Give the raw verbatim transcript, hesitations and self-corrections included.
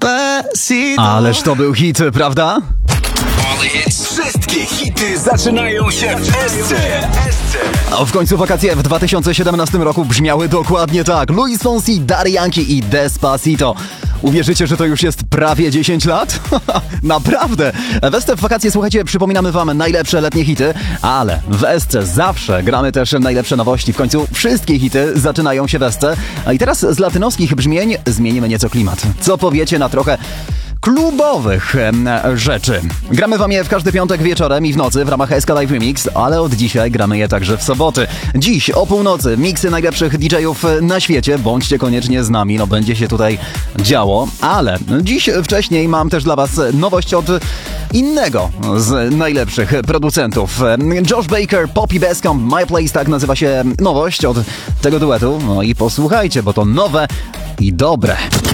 Despacito. Ależ to był hit, prawda? Wszystkie hity zaczynają się w Esce. A w końcu wakacje w dwa tysiące siedemnastym roku brzmiały dokładnie tak. Luis Fonsi, Daddy Yankee i Despacito. Uwierzycie, że to już jest prawie dziesięć lat? Naprawdę! W Esce w wakacje, słuchajcie, przypominamy wam najlepsze letnie hity, ale w Esce zawsze gramy też najlepsze nowości. W końcu wszystkie hity zaczynają się w Esce. A i teraz z latynoskich brzmień zmienimy nieco klimat. Co powiecie na trochę klubowych em, rzeczy? Gramy wam je w każdy piątek wieczorem i w nocy w ramach S K Live Remix, ale od dzisiaj gramy je także w soboty. Dziś o północy miksy najlepszych D J-ów na świecie. Bądźcie koniecznie z nami, no będzie się tutaj działo. Ale dziś wcześniej mam też dla was nowość od innego z najlepszych producentów. Josh Baker, Poppy Bascomb, My Place, tak nazywa się nowość od tego duetu. No i posłuchajcie, bo to nowe i dobre.